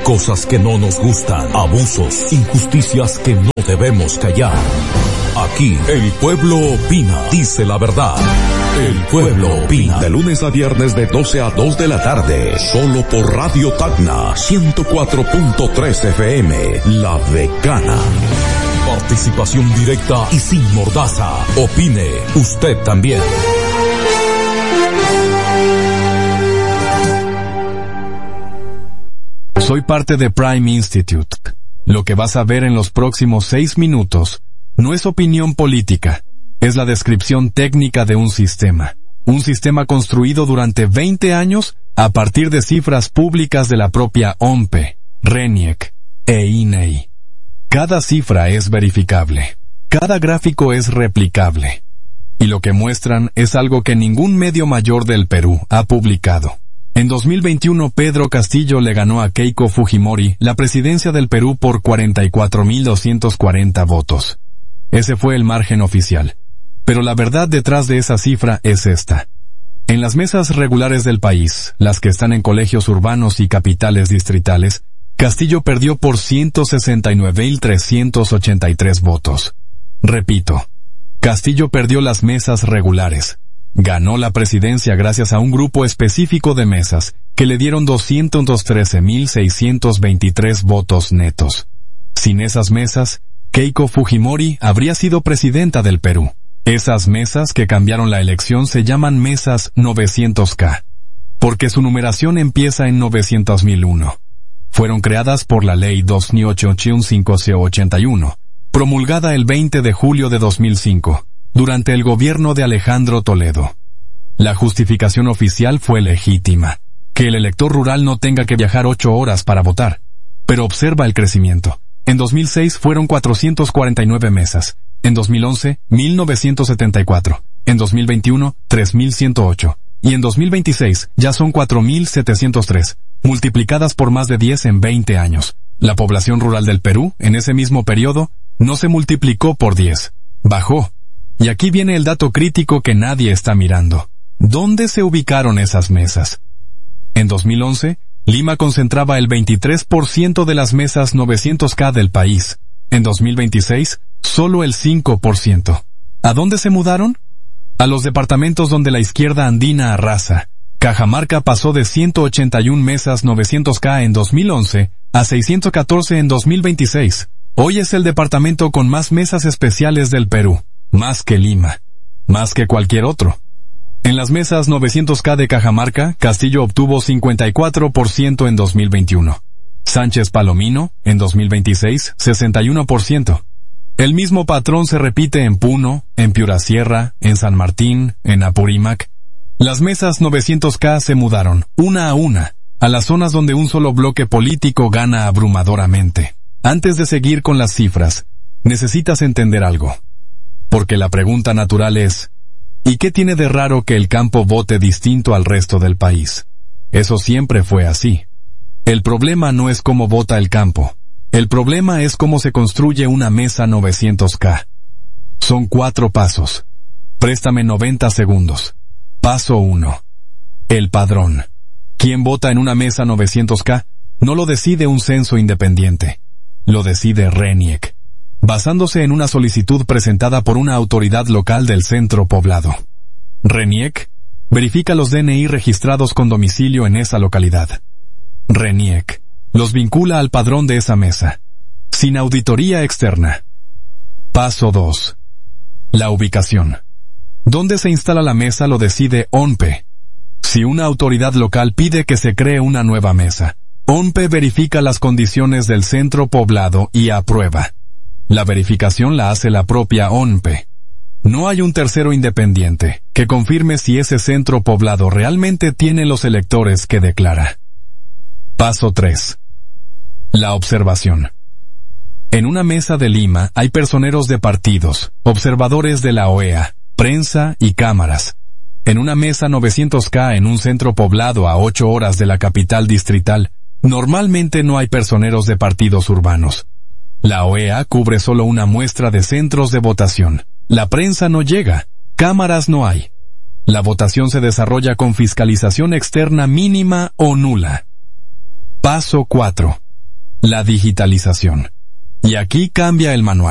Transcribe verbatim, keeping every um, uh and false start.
cosas que no nos gustan, abusos, injusticias que no debemos callar. Aquí, el pueblo opina, dice la verdad. El pueblo opina. De lunes a viernes de doce a dos de la tarde. Solo por Radio Tacna ciento cuatro punto tres F M. La Decana. Participación directa y sin mordaza. Opine usted también. Soy parte de Prime Institute. Lo que vas a ver en los próximos seis minutos no es opinión política, es la descripción técnica de un sistema. Un sistema construido durante veinte años a partir de cifras públicas de la propia O M P E, RENIEC e I N E I. Cada cifra es verificable. Cada gráfico es replicable. Y lo que muestran es algo que ningún medio mayor del Perú ha publicado. En dos mil veintiuno, Pedro Castillo le ganó a Keiko Fujimori la presidencia del Perú por cuarenta y cuatro mil doscientos cuarenta votos. Ese fue el margen oficial. Pero la verdad detrás de esa cifra es esta. En las mesas regulares del país, las que están en colegios urbanos y capitales distritales, Castillo perdió por ciento sesenta y nueve mil trescientos ochenta y tres votos. Repito, Castillo perdió las mesas regulares. Ganó la presidencia gracias a un grupo específico de mesas que le dieron doscientos trece mil seiscientos veintitrés votos netos. Sin esas mesas, Keiko Fujimori habría sido presidenta del Perú. Esas mesas que cambiaron la elección se llaman mesas novecientos K, porque su numeración empieza en novecientos mil uno. Fueron creadas por la Ley dos mil ochocientos ochenta y uno, promulgada el veinte de julio de dos mil cinco. Durante el gobierno de Alejandro Toledo. La justificación oficial fue legítima, que el elector rural no tenga que viajar ocho horas para votar. Pero observa el crecimiento. En dos mil seis fueron cuatrocientas cuarenta y nueve mesas, en dos mil once, mil novecientos setenta y cuatro, en dos mil veintiuno, tres mil ciento ocho, y en dos mil veintiséis ya son cuatro mil setecientos tres, multiplicadas por más de diez en veinte años. La población rural del Perú, en ese mismo periodo, no se multiplicó por diez, bajó. Y aquí viene el dato crítico que nadie está mirando. ¿Dónde se ubicaron esas mesas? En dos mil once, Lima concentraba el veintitrés por ciento de las mesas novecientos K del país. En dos mil veintiséis, solo el cinco por ciento. ¿A dónde se mudaron? A los departamentos donde la izquierda andina arrasa. Cajamarca pasó de ciento ochenta y una mesas novecientos K en dos mil once a seiscientos catorce en dos mil veintiséis. Hoy es el departamento con más mesas especiales del Perú. Más que Lima. Más que cualquier otro. En las mesas novecientos K de Cajamarca, Castillo obtuvo cincuenta y cuatro por ciento en dos mil veintiuno. Sánchez Palomino, en dos mil veintiséis, sesenta y uno por ciento. El mismo patrón se repite en Puno, en Piura Sierra, en San Martín, en Apurímac. Las mesas novecientos K se mudaron, una a una, a las zonas donde un solo bloque político gana abrumadoramente. Antes de seguir con las cifras, necesitas entender algo. Porque la pregunta natural es, ¿y qué tiene de raro que el campo vote distinto al resto del país? Eso siempre fue así. El problema no es cómo vota el campo. El problema es cómo se construye una mesa novecientos K. Son cuatro pasos. Préstame noventa segundos. Paso uno. El padrón. ¿Quién vota en una mesa novecientos K? No lo decide un censo independiente. Lo decide RENIEC, basándose en una solicitud presentada por una autoridad local del centro poblado. RENIEC verifica los D N I registrados con domicilio en esa localidad. RENIEC los vincula al padrón de esa mesa, sin auditoría externa. Paso dos. La ubicación. ¿Dónde se instala la mesa lo decide O M P E? Si una autoridad local pide que se cree una nueva mesa, O M P E verifica las condiciones del centro poblado y aprueba. La verificación la hace la propia O M P E. No hay un tercero independiente que confirme si ese centro poblado realmente tiene los electores que declara. Paso tres. La observación. En una mesa de Lima hay personeros de partidos, observadores de la O E A, prensa y cámaras. En una mesa novecientos K en un centro poblado a ocho horas de la capital distrital, normalmente no hay personeros de partidos urbanos. La O E A cubre solo una muestra de centros de votación. La prensa no llega. Cámaras no hay. La votación se desarrolla con fiscalización externa mínima o nula. Paso cuatro. la digitalización. Y aquí cambia el manual.